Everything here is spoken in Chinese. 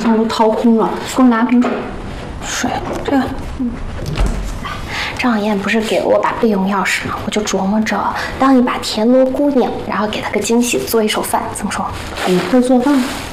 上都掏空了，给我拿瓶水。 水，这个，张小燕不是给了我把备用钥匙吗？我就琢磨着当一把田螺姑娘，然后给她个惊喜，做一手饭，怎么说？ 你会做饭？